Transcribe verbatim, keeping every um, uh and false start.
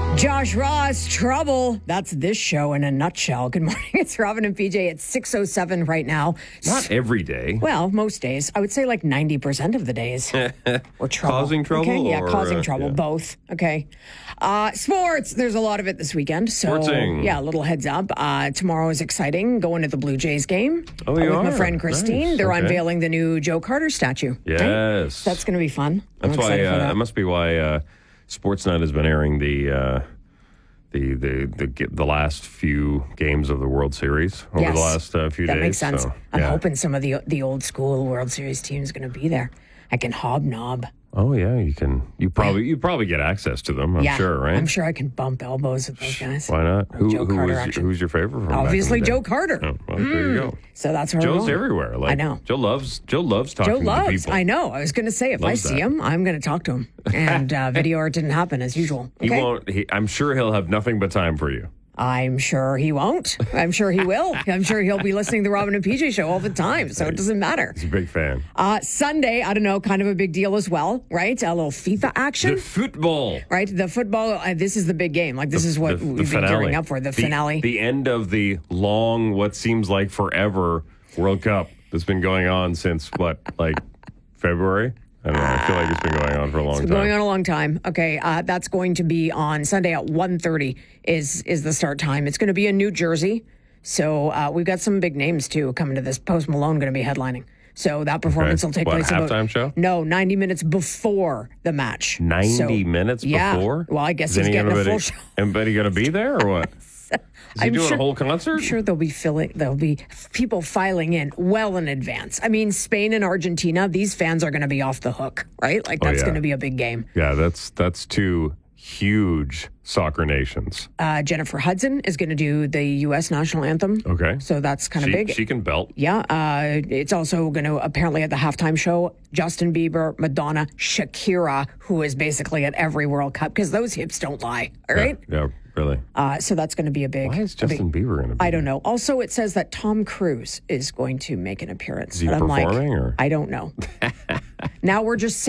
Josh Ross, Trouble. That's this show in a nutshell. Good morning. It's Robin and P J at six oh seven right now. Not every day. Well, most days. I would say like ninety percent of the days. Or trouble. Causing trouble? Okay? Yeah, or, causing uh, trouble. yeah. Both. Okay. Uh, sports. There's a lot of it this weekend. So, Sportsing. yeah, a little heads up. Uh, tomorrow is exciting. Going to the Blue Jays game. Oh, uh, you With are? my friend Christine. Nice. They're Okay. unveiling the new Joe Carter statue. Yes. Right? So that's going to be fun. That's I'm why. excited for Uh, that. that must be why uh, Sportsnet has been airing the uh, the, the the the last few games of the World Series over Yes. the last uh, few That days. makes sense. So, I'm yeah. hoping some of the the old school World Series teams going to be there. I can hobnob. Oh yeah, you can. You probably you probably get access to them. I'm yeah, sure, right? I'm sure I can bump elbows with those guys. Why not? Who, Joe who Carter was action. who's your favorite? From back in the Obviously, day? Joe Carter. Oh, well, there you go. So that's where Joe's we're going. everywhere. Like, I know. Joe loves Joe loves talking Joe to loves. people. I know. I was going to say if Loves I see that. him, I'm going to talk to him. And uh, video art didn't happen as usual. He Okay? won't. He, I'm sure he'll have nothing but time for you. I'm sure he won't. I'm sure he will. I'm sure he'll be listening to the Robin and P J show all the time, so it doesn't matter. He's a big fan. Uh, Sunday, I don't know, kind of a big deal as well, right? A little FIFA action. The football. Right, the football. Uh, this is the big game. Like this is what The- the we've been finale. gearing up for. The, finale. The end of the long, what seems like forever World Cup that's been going on since what, like February? I don't know. I feel like it's been going on for a long It's been time. going on a long time. Okay, uh, that's going to be on Sunday at one thirty is is the start time. It's going to be in New Jersey. So uh, we've got some big names too coming to this. Post Malone going to be headlining. So that performance Okay. will take What, place halftime about, show? No, ninety minutes before the match. ninety So, minutes yeah. before? Well, I guess Is he's any- getting a anybody, full show. Anybody going to be there or what? Is he I'm doing sure- a whole concert? I'm sure there'll be filling, there'll be people filing in well in advance. I mean, Spain and Argentina, these fans are going to be off the hook, right? Like that's Oh, yeah. going to be a big game. Yeah, that's that's two huge soccer nations. Uh, Jennifer Hudson is going to do the U S national anthem. Okay. So that's kind of She, big. she can belt. Yeah, uh, it's also going to apparently at the halftime show, Justin Bieber, Madonna, Shakira, who is basically at every World Cup because those hips don't lie. All right. Yeah, yeah, really. Uh, so that's going to be a big. Why is a big- Justin Bieber going to be I don't know. Also, it says that Tom Cruise is going to make an appearance. Is he And I'm like, performing, or? I don't know. Now we're just